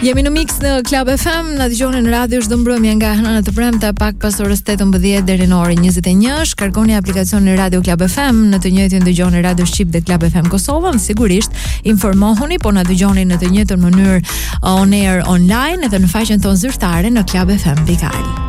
Jemi në mix në Club FM, na dëgjoni në radio çdo mbrëmje nga hëna të premta pak pas orës 18 deri në orën 21. Shkarkoni aplikacionin Radio Club FM, në të njëjtin dëgjoni Radio Shqip dhe Club FM Kosovën, sigurisht informohuni, po na dëgjoni në të njëjtën mënyrë on air online edhe në faqen tonë zyrtare në clubfm.al.